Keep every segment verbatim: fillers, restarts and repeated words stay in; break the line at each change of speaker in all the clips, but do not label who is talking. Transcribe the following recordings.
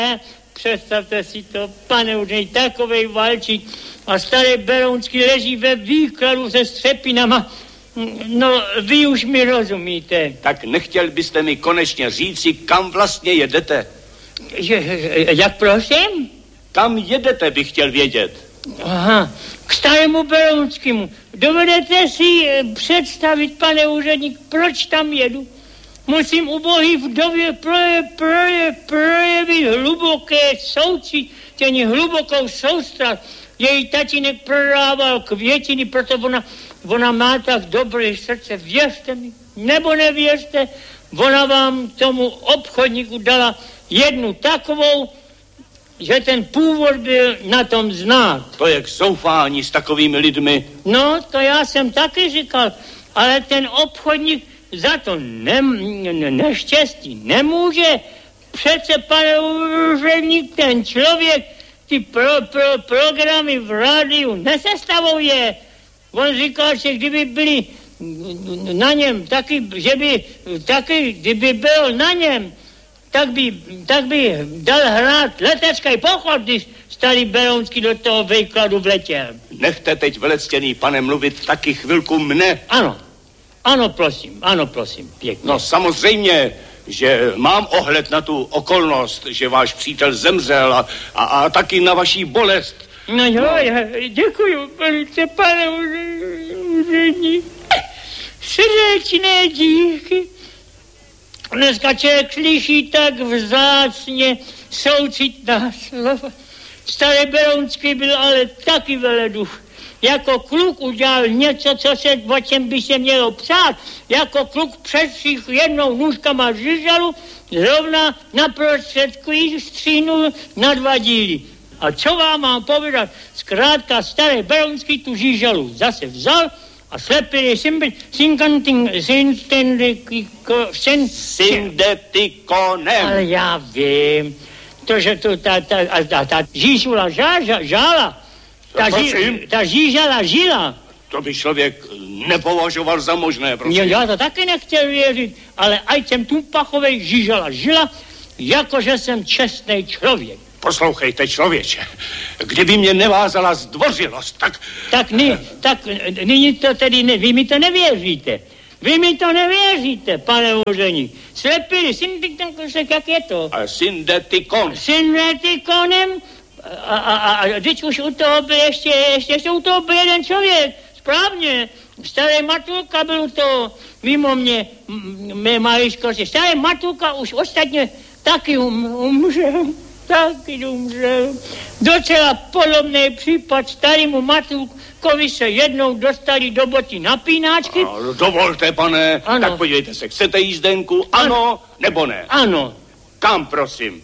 Představte si to, pane úředník, takovej valčík a starý Berounský leží ve výkladu se střepinama. No, vy už mi rozumíte.
Tak nechtěl byste mi konečně říci, kam vlastně jedete?
Že, jak prosím?
Kam jedete, bych chtěl vědět.
Aha, k starému Berounskému. Dovedete si představit, pane úředník, proč tam jedu? Musím ubohý vdově proje, proje, projevit hluboké soucítění, hlubokou soustrast. Její tatínek prodával květiny, proto ona, ona má tak dobré srdce. Věřte mi, nebo nevěřte, ona vám tomu obchodníku dala jednu takovou, že ten původ byl na tom znát.
To je k zoufání s takovými lidmi.
No, to já jsem taky říkal, ale ten obchodník za to ne, ne, neštěstí nemůže. Přece, pane úředník, ten člověk ty pro, pro, programy v rádiu nesestavuje. On říkal, že kdyby byli na něm taky, že by taky, kdyby byl na něm, tak by, tak by dal hrát letecký pochod, když starý Berounský do toho výkladu vletěl.
Nechte teď, velectěný pane, mluvit taky chvilku mne.
Ano, ano, prosím, ano, prosím, pěkně.
No samozřejmě, že mám ohled na tu okolnost, že váš přítel zemřel a, a, a taky na vaší bolest.
No jo, no. Já děkuju, velice, pane úředník. Srdečné díky. Dneska člověk slyší tak vzácně soucitná slova. Starý Berounský byl ale taky veleduch. Jako kluk udělal něco, co se, o čem by se mělo psát. Jako kluk přestřih jednou nůžkama žížalu, zrovna na prostředku jí střínul na dva díly. A co vám mám povědat? Zkrátka starý Berounský tu žížalu zase vzal a slepili
syndetikonem.
Ale já vím, to, že to ta, ta, ta, ta žížula žáža, žála, ta, ži, ta žížala žila.
To by člověk nepovažoval za možné, prosím.
Já to taky nechtěl věřit, ale ať jsem Tumpachovej žížala žila, jakože jsem čestný člověk.
Poslouchejte, člověče, kdyby mě nevázala zdvořilost, tak...
Tak, ny, tak nyní to tedy, ne, vy mi to nevěříte. Vy mi to nevěříte, pane úředník. Slepili, syndetikon, jak je to?
A syndetikon.
Syndetikonem? A, a, a, a teď už u toho byl ještě, ještě, ještě u toho byl jeden člověk. Správně. Starý Matulka byl u toho, mimo mě, mé maličkosti. Starý Matulka už ostatně taky um, umřel. Taky umřel. Docela podobný případ starému Matulkovi se jednou dostali do boty napínáčky.
A, dovolte, pane, ano. Tak podívejte se, chcete jízdenku, ano, ano nebo ne?
Ano.
Kam, prosím?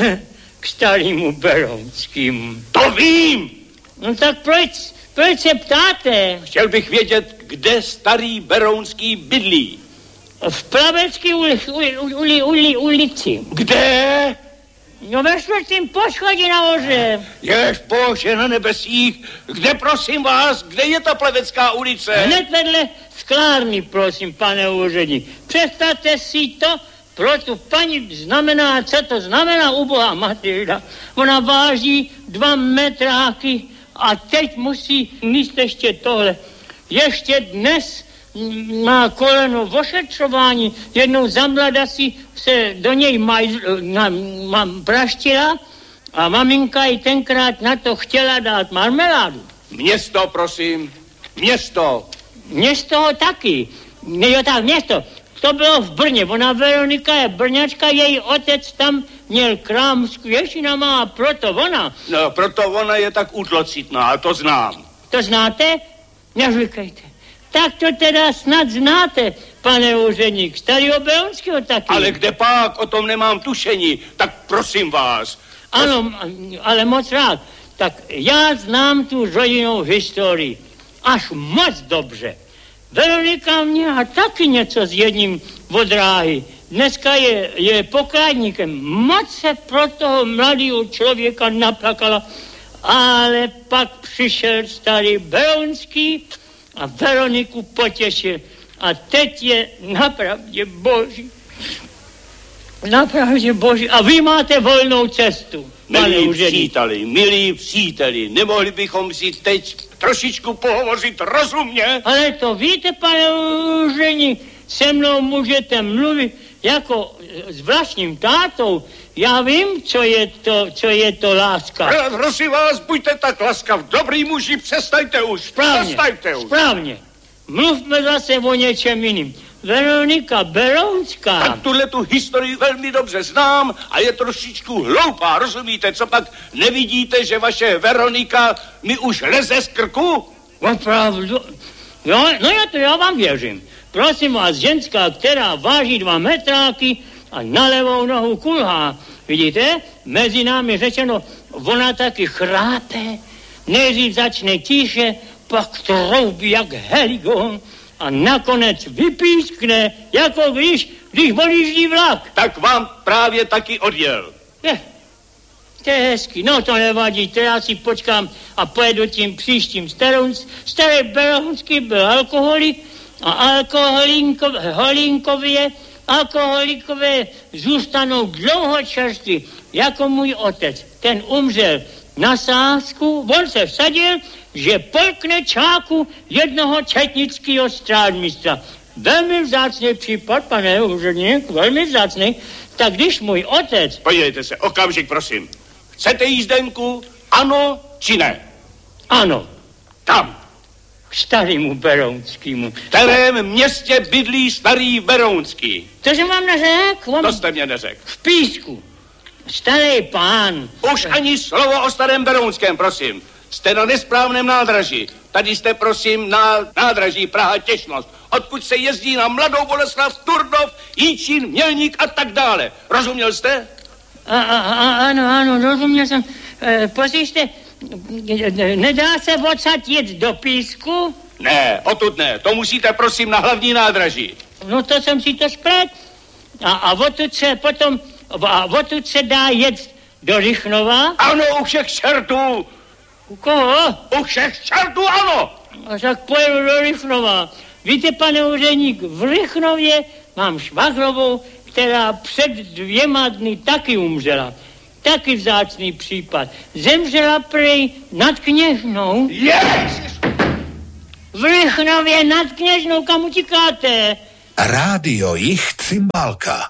K starému Berounskému.
To vím!
No tak proč, proč se ptáte?
Chtěl bych vědět, kde starý Berounský bydlí.
V Plavecké uli, uli, uli, uli, ulici.
Kde?
No ve čtvrtém poschodí nahoře.
Jež Bože na nebesích, kde prosím vás, kde je ta Plavecká ulice?
Hned vedle sklárny, prosím, pane úředník. Představte si to, pro tu paní znamená, co to znamená ubohá Matilda. Ona váží dva metráky a teď musí míst ještě tohle. Ještě dnes má koleno v ošetřování, jednou za mlada si se do něj maj, na, ma, praštila a maminka i tenkrát na to chtěla dát marmeládu.
Město, prosím, město.
Město taky. Jo, tak, město. To bylo v Brně. Ona Veronika je Brňačka, její otec tam měl krám s kvěšinama a proto ona.
No, proto ona je tak útlocitná, a to znám.
To znáte? Neříkejte. Tak to teda snad znáte, pane úředník. Starýho Berounského taky.
Ale kde pak? O tom nemám tušení. Tak prosím vás.
Ano, ale moc rád. Tak já znám tu rodinnou historii. Až moc dobře. Veronika měla taky něco s jedním vodráhy. Dneska je, je pokladníkem. Moc se pro toho mladého člověka naplakala. Ale pak přišel starý Berounský a Veroniku potěšil. A teď je napravdě boží. Napravdě boží. A vy máte volnou cestu.
Milí příteli, milí příteli, nemohli bychom si teď trošičku pohovořit rozumně?
Ale to víte, pane úředník, se mnou můžete mluvit jako s vlastním tátou. Já vím, co je to, co je to láska.
Prosím vás, buďte tak laskav, dobrý muži, přestaňte už,
správně,
přestaňte už.
Správně, mluvme zase o něčem jiným. Veronika Berounská.
Tak tuhle tu historii velmi dobře znám a je trošičku hloupá, rozumíte? Co pak nevidíte, že vaše Veronika mi už leze z krku?
Opravdu? Jo, no já to já vám věřím. Prosím vás, ženská, která váží dva metráky a na levou nohu kulhá. Vidíte? Mezi námi řečeno, ona taky chrápe, nejdřív začne tiše, pak troubí jak heligon a nakonec vypískne, jako když, když odjíždí vlak.
Tak vám právě taky odjel.
Je, to je hezky, no to nevadí, to já si počkám a pojedu tím příštím. Starý Berounský byl alkoholik a alkoholinkově, alkoholikové zůstanou dlouho čerství, jako můj otec. Ten umřel na sázku, on se vsadil, že polkne čáku jednoho četnického strádmistra. Velmi vzácný případ, pane úředník, velmi vzácný. Tak když můj otec...
Podívejte se, okamžik, prosím. Chcete jízdenku, ano či ne?
Ano.
Tam.
K starému Berounskému.
V kterém městě bydlí starý Berounský?
To jsem vám neřekl.
On... To jste mě neřekl.
V Písku. Starý pán.
Už ani slovo o starém Berounském, prosím. Jste na nesprávném nádraží. Tady jste, prosím, na nádraží Praha-Těšnost, odkud se jezdí na Mladou Boleslav, Turnov, Jíčín, Mělník a tak dále. Rozuměl jste?
A, a, a, ano, ano, rozuměl jsem. E, Poslyšte, nedá se odsad jet do Písku?
Ne, odtud ne. To musíte, prosím, na hlavní nádraží.
No to jsem si to splet. A, a odtud se potom, a odtud se dá jet do Rychnova?
Ano, u všech čertů.
U koho?
U všech čertů, ano.
A tak pojedu do Rychnova. Víte, pane úředník, v Rychnově mám švagrovou, která před dvěma dny taky umřela. Taky vzácný případ. Zemřela prej nad Kněžnou.
Ježiš!
V Rychnově nad Kněžnou, kam utíkáte?
Rádio Jich Cymbálka.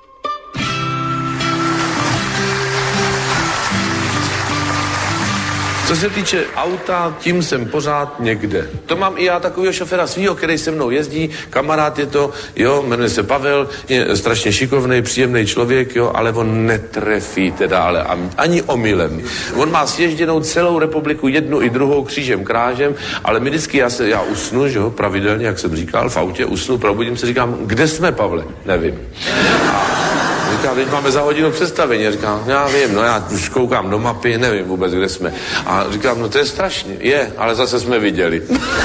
Co se týče auta, tím jsem pořád někde. To mám i já takového šoféra svýho, který se mnou jezdí, kamarád je to, jo, jmenuje se Pavel, je strašně šikovný, příjemný člověk, jo, ale on netrefí teda, ale ani omylem. On má sježděnou celou republiku, jednu i druhou křížem krážem, ale my vždycky, já, se, já usnu, že jo, pravidelně, jak jsem říkal, v autě usnu, probudím se, říkám, kde jsme, Pavle? Nevím. A říká, teď máme za hodinu představení. Říkám, já vím, no já už koukám do mapy, nevím vůbec, kde jsme. A říkám, no to je strašně. Je, ale zase jsme viděli.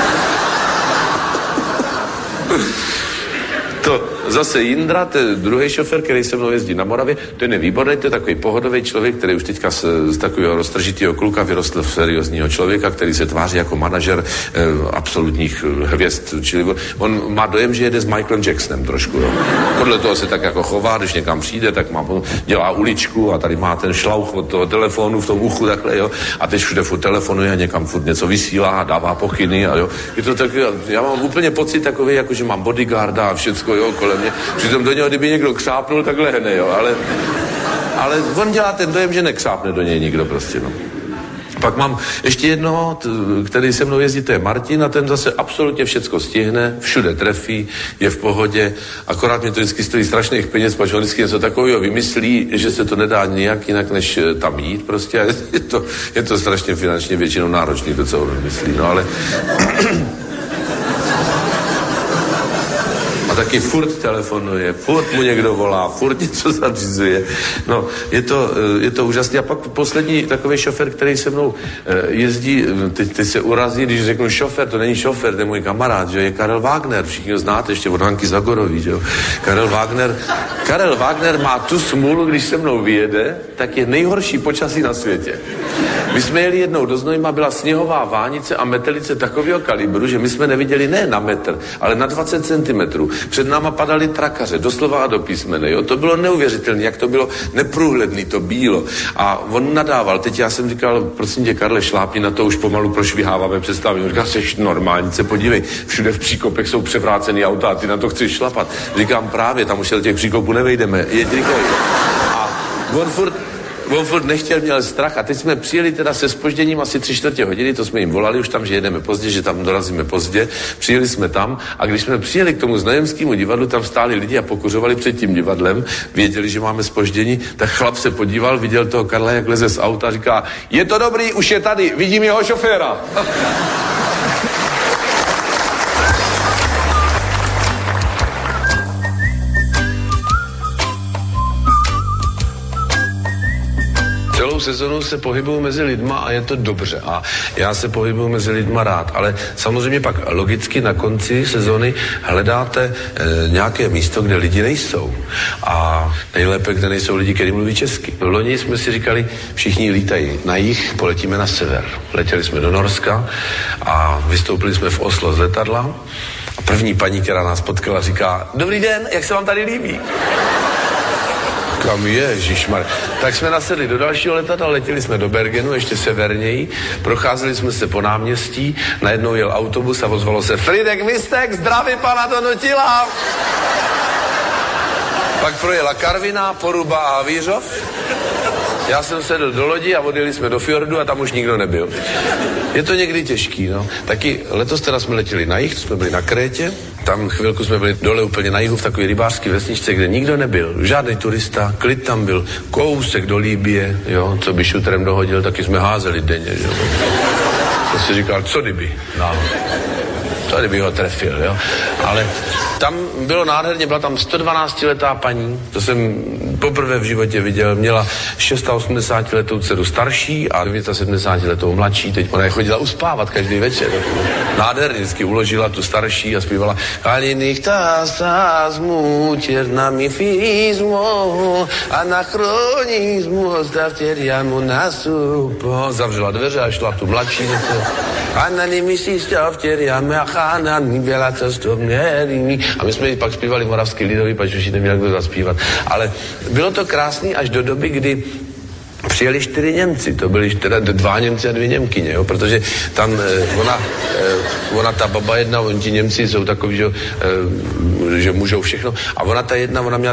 To zase Jindra, to je druhý šofér, který se mnou jezdí na Moravě, to je výborný, to je takový pohodový člověk, který už teďka z, z takového roztržitého kluka vyrostl v seriózního člověka, který se tváří jako manažer eh, absolutních hvězd. Čili on má dojem, že jede s Michaelem Jacksonem trošku. Jo. Podle toho se tak jako chová, když někam přijde, tak má, dělá uličku a tady má ten šlauch od toho telefonu v tom uchu takhle, jo. A teď všude furt telefonuje a někam furt něco vysílá a dává pokyny a jo. Je to takový, já mám úplně pocit takový, jako že mám bodyguarda a všecko, jo, kolem mě. Přitom do něho, kdyby někdo křápnul, tak lehne, jo, ale, ale on dělá ten dojem, že nekřápne do něj nikdo prostě, no. Pak mám ještě jednoho, který se mnou jezdí, to je Martin a ten zase absolutně všecko stihne, všude trefí, je v pohodě, akorát mě to vždycky stojí strašných peněz, protože on vždycky něco takového vymyslí, že se to nedá nijak jinak, než tam jít prostě a je to, je to strašně finančně většinou náročný, to, co on vymyslí, no ale... A taky furt telefonuje, furt mu někdo volá, furt něco zařizuje. No, je to, je to úžasné. A pak poslední takový šofér, který se mnou jezdí, teď, teď se urazí, když řeknu šofér, to není šofér, to je můj kamarád, že je Karel Wagner, všichni ho znáte ještě od Hanky Zagorový, že jo. Karel Wagner, Karel Wagner má tu smůlu, když se mnou vyjede, tak je nejhorší počasí na světě. My jsme jeli jednou do Znojma, byla sněhová vánice a metelice takového kalibru, že my jsme neviděli ne na metr, ale na dvacet centimetrů. Před náma padaly trakaře, doslova a do písmene, jo. To bylo neuvěřitelné, jak to bylo neprůhledný, to bílo. A on nadával. Teď já jsem říkal, prosím tě, Karle, šlápni na to, už pomalu prošviháváme představy. On říkal, seš normální, se podívej, všude v příkopech jsou převrácený auta a ty na to chceš šlapat. Říkám, právě, tam už se do těch příkopů nevejdeme. Jeď rychlej. A on furt On furt nechtěl, měl strach a teď jsme přijeli teda se zpožděním asi tři čtvrtě hodiny, to jsme jim volali už tam, že jedeme pozdě, že tam dorazíme pozdě, přijeli jsme tam a když jsme přijeli k tomu znojemskému divadlu, tam stáli lidi a pokuřovali před tím divadlem, věděli, že máme zpoždění, tak chlap se podíval, viděl toho Karla, jak leze z auta a říká, je to dobrý, už je tady, vidím jeho šoféra. Celou sezonu se pohybuju mezi lidma a je to dobře. A já se pohybuju mezi lidma rád. Ale samozřejmě pak logicky na konci sezony hledáte e, nějaké místo, kde lidi nejsou. A nejlépe, kde nejsou lidi, kteří mluví česky. V loni jsme si říkali, všichni lítají na jih, poletíme na sever. Letěli jsme do Norska a vystoupili jsme v Oslo z letadla. A první paní, která nás potkala, říká, dobrý den, jak se vám tady líbí? Kam ježišmar. Tak jsme nasedli do dalšího letadla, letěli jsme do Bergenu, ještě severněji, procházeli jsme se po náměstí, najednou jel autobus a ozvalo se Fridek Vistek, zdraví pana Donutila. Pak projela Karviná, Poruba a Vířov. Já jsem sedl do lodi a odjeli jsme do fjordu a tam už nikdo nebyl. Je to někdy těžký, no. Taky letos teda jsme letěli na jih, jsme byli na Krétě, tam chvilku jsme byli dole úplně na jihu v takové rybářské vesničce, kde nikdo nebyl, žádný turista, klid tam byl, kousek do Líbie, jo, co by šutrem dohodil, taky jsme házeli denně, jo. To si říkal, co kdyby, no. Co kdyby ho trefil, jo. Ale tam bylo nádherně, byla tam sto dvanáctiletá paní, to jsem poprvé v životě viděl, měla osmdesátišestiletou dceru starší a sedmdesátidevítiletou mladší, teď ona je chodila uspávat každý večer. Nádherně vždycky uložila tu starší a zpívala Kalinichtasasmu, černamifismu, anachronismu, stavteriamu nasupo. Zavřela dveře a šla tu mladší. Ananimisi stavteriamu, achanani byla cestovněrými. A my jsme jí pak zpívali moravský lidový, pač už ji neměl kdo zaspívat. Ale bylo to krásný až do doby, kdy přijeli čtyři Němci, to byli teda dva Němci a dvě Němkyně, jo, protože tam eh, ona, eh, ona ta baba jedna, oni ti Němci jsou takový, že, eh, že můžou všechno, a ona ta jedna, ona měla